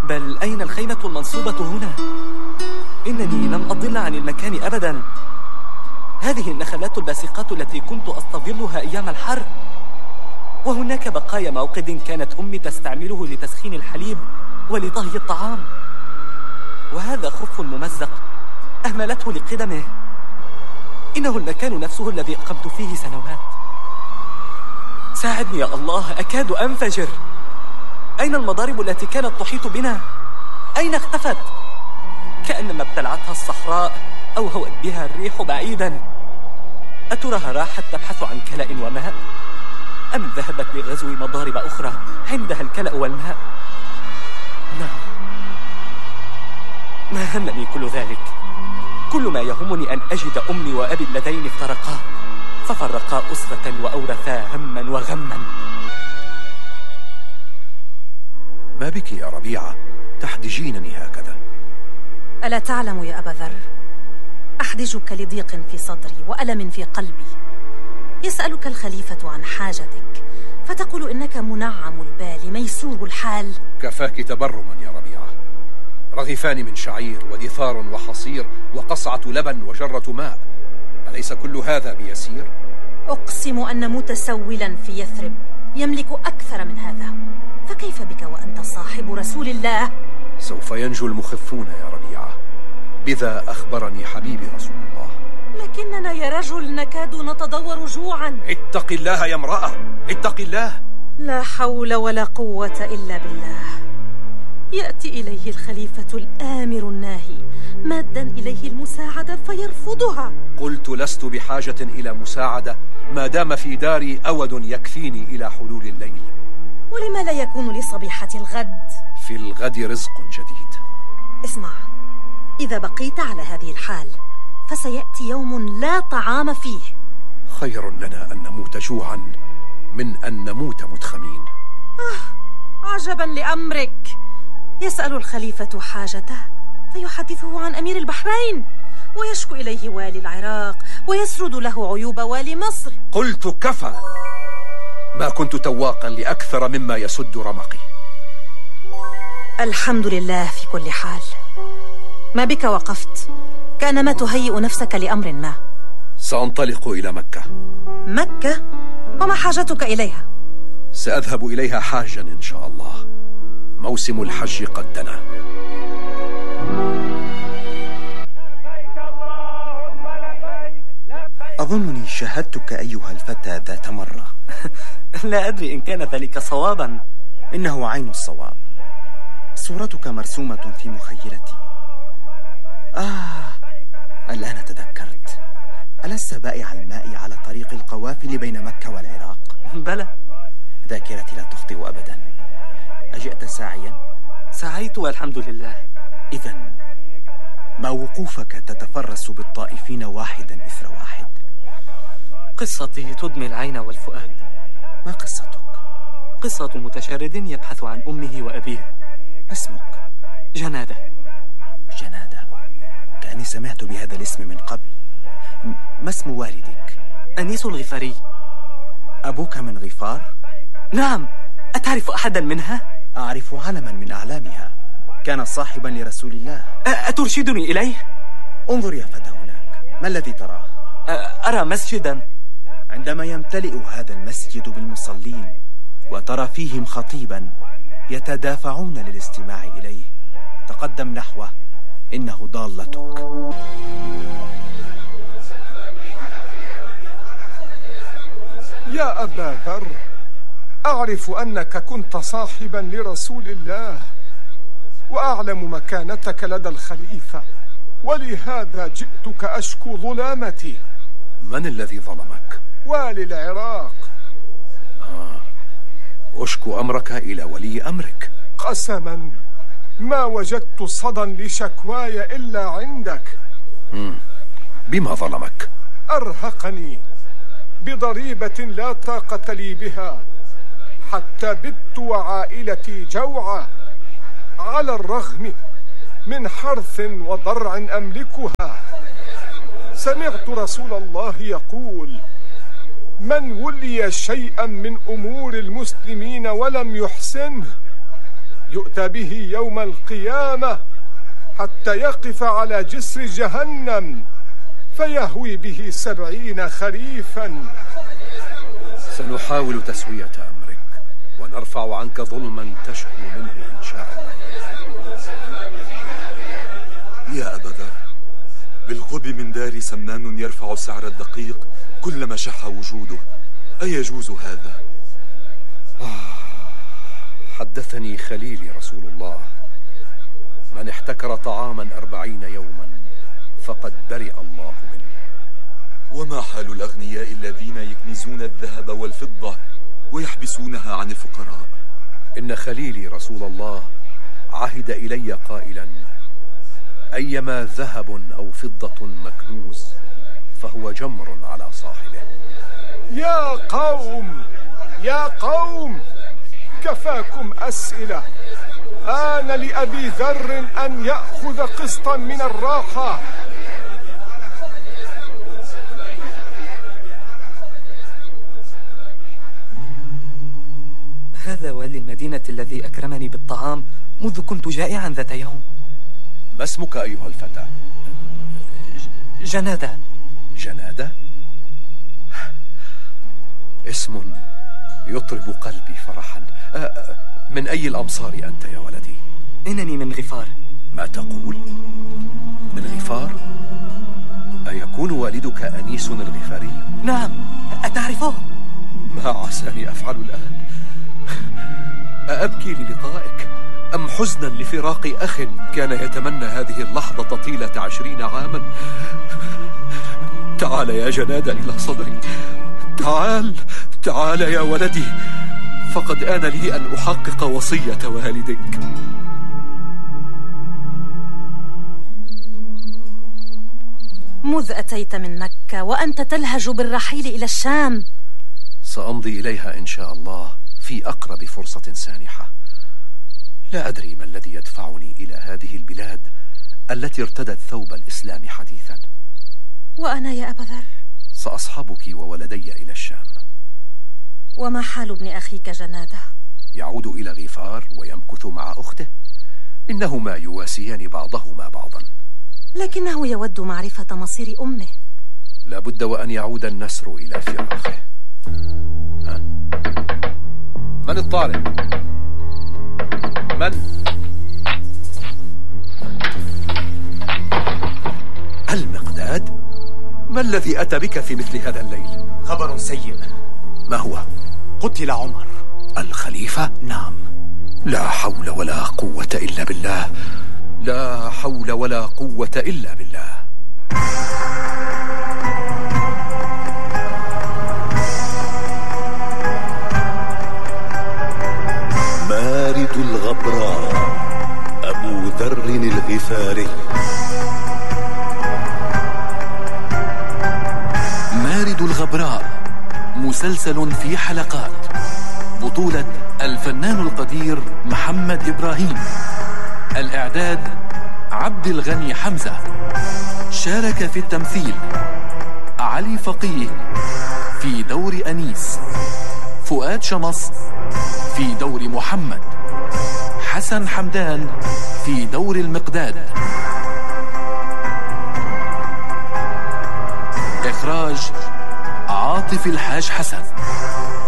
بل أين الخيمة المنصوبة هنا؟ إنني لم أضل عن المكان أبدا. هذه النخلات الباسقات التي كنت أستظلها أيام الحر، وهناك بقايا موقد كانت أمي تستعمله لتسخين الحليب ولطهي الطعام، وهذا خف ممزق أهملته لقدمه. إنه المكان نفسه الذي أقمت فيه سنوات. ساعدني يا الله، أكاد أنفجر. أين المضارب التي كانت تحيط بنا؟ أين اختفت؟ كأنما ابتلعتها الصحراء أو هوت بها الريح بعيدا. أتراها راحت تبحث عن كلأ وماء، أم ذهبت لغزو مضارب أخرى عندها الكلأ والماء؟ نعم، ما همني كل ذلك. كل ما يهمني أن أجد أمي وأبي اللذين افترقا، ففرقا أسرة وأورثا هما وغما. ما بك يا ربيعة تحدجينني هكذا؟ ألا تعلم يا أبا ذر، أحدجك لضيق في صدري وألم في قلبي. يسألك الخليفة عن حاجتك فتقول إنك منعم البال ميسور الحال. كفاك تبرما يا ربيعة. رغيفان من شعير ودثار وحصير وقصعة لبن وجرة ماء، أليس كل هذا بيسير؟ أقسم أن متسولا في يثرب يملك أكثر من هذا، فكيف بك وأنت صاحب رسول الله؟ سوف ينجو المخفون يا ربيعة، بذا أخبرني حبيبي رسول الله. لكننا يا رجل نكاد نتضور جوعا. اتق الله يا امرأة، اتق الله. لا حول ولا قوة إلا بالله. يأتي إليه الخليفة الآمر الناهي مادا إليه المساعدة فيرفضها. قلت لست بحاجة إلى مساعدة ما دام في داري أود يكفيني إلى حلول الليل. ولما لا يكون لصبيحة الغد؟ في الغد رزق جديد. اسمع، إذا بقيت على هذه الحال فسيأتي يوم لا طعام فيه. خير لنا أن نموت جوعا من أن نموت متخمين. عجبا لأمرك. يسأل الخليفة حاجته فيحدثه عن أمير البحرين، ويشكو إليه والي العراق، ويسرد له عيوب والي مصر. قلت كفى. ما كنت تواقا لأكثر مما يسد رمقي. الحمد لله في كل حال. ما بك وقفت؟ كأنما تهيئ نفسك لأمر ما. سأنطلق إلى مكة. مكة؟ وما حاجتك إليها؟ سأذهب إليها حاجا إن شاء الله. موسم الحج قد دنا. أظنني شاهدتك أيها الفتى ذات مرة. لا أدري إن كان ذلك صوابا. إنه عين الصواب. صورتك مرسومة في مخيلتي. الآن تذكرت. ألست بائع الماء على طريق القوافل بين مكة والعراق؟ بلى. ذاكرتي لا تخطئ أبدا. أجئت ساعيا؟ سعيت والحمد لله. إذن ما وقوفك تتفرس بالطائفين واحدا إثر واحد؟ قصتي تدمي العين والفؤاد. ما قصتك؟ قصة متشرد يبحث عن أمه وأبيه. اسمك؟ جنادة. جنادة؟ كأني سمعت بهذا الاسم من قبل. ما اسم والدك؟ أنيس الغفاري. أبوك من غفار؟ نعم. أتعرف أحدا منها؟ أعرف علما من أعلامها. كان صاحبا لرسول الله. أترشدني إليه؟ انظر يا فتى هناك. ما الذي تراه؟ أرى مسجدا. عندما يمتلئ هذا المسجد بالمصلين وترى فيهم خطيبا يتدافعون للاستماع إليه، تقدم نحوه، إنه ضالتك. يا أبا ذر، أعرف أنك كنت صاحبا لرسول الله، وأعلم مكانتك لدى الخليفة، ولهذا جئتك أشكو ظلامتي. من الذي ظلمك؟ والي العراق. أشكو أمرك إلى ولي أمرك. قسما ما وجدت صدى لشكواي إلا عندك. بما ظلمك؟ أرهقني بضريبة لا طاقة لي بها، حتى بت وعائلتي جوعى، على الرغم من حرث وضرع أملكها. سمعت رسول الله يقول: من ولي شيئا من أمور المسلمين ولم يحسنه يؤتى به يوم القيامة حتى يقف على جسر جهنم فيهوي به 70 خريفا. سنحاول تسوية أمرك ونرفع عنك ظلما تشكو منه إن شاء الله. يا أبا ذر، بالقرب من دار سمان يرفع سعر الدقيق كلما شح وجوده، أيجوز هذا؟ حدثني خليلي رسول الله: من احتكر طعاما 40 يوما فقد برئ الله منه. وما حال الأغنياء الذين يكنزون الذهب والفضة ويحبسونها عن الفقراء؟ إن خليلي رسول الله عهد إلي قائلا: أيما ذهب أو فضة مكنوز فهو جمر على صاحبه. يا قوم كفاكم أسئلة. آن لأبي ذر أن يأخذ قسطا من الراحة. هذا والي المدينة الذي أكرمني بالطعام منذ كنت جائعا ذات يوم. ما اسمك أيها الفتى؟ جنادة. جنادة؟ اسم يطرب قلبي فرحا. من أي الأمصار أنت يا ولدي؟ إنني من غفار. ما تقول؟ من غفار؟ أيكون والدك أنيس الغفاري؟ نعم، أتعرفه؟ ما عساني أفعل الآن؟ أأبكي للقائك أم حزنا لفراق أخ كان يتمنى هذه اللحظة طيلة 20 عاما؟ تعال يا جنادة إلى صدري، تعال يا ولدي، فقد آن لي أن أحقق وصية والدك. مذ أتيت من مكة وأنت تلهج بالرحيل إلى الشام. سأمضي إليها إن شاء الله في أقرب فرصة سانحة. لا أدري ما الذي يدفعني إلى هذه البلاد التي ارتدت ثوب الإسلام حديثا. وأنا يا أبا ذر؟ سأصحبك وولدي إلى الشام. وما حال ابن أخيك جنادة؟ يعود إلى غفار ويمكث مع أخته، إنهما يواسيان بعضهما بعضا. لكنه يود معرفة مصير أمه. لا بد وأن يعود النسر إلى فراخه. من الطارق؟ من؟ المقداد؟ ما الذي أتى بك في مثل هذا الليل؟ خبر سيء. ما هو؟ قتل عمر الخليفة؟ نعم. لا حول ولا قوة إلا بالله، لا حول ولا قوة إلا بالله. مارد الغبراء أبو ذر الغفاري. مارد الغبراء مسلسل في حلقات، بطولة الفنان القدير محمد إبراهيم، الإعداد عبد الغني حمزة، شارك في التمثيل علي فقيه في دور أنيس، فؤاد شمس في دور محمد، حسن حمدان في دور المقداد. إخراج عاطف الحاج حسن.